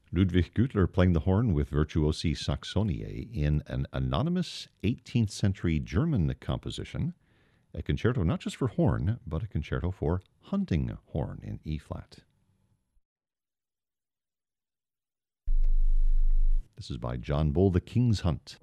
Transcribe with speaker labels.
Speaker 1: Ludwig Gutler playing the horn with Virtuosi Saxoniae in an anonymous 18th century German composition, a concerto not just for horn, but a concerto for hunting horn in E flat. This is by John Bull, The King's Hunt.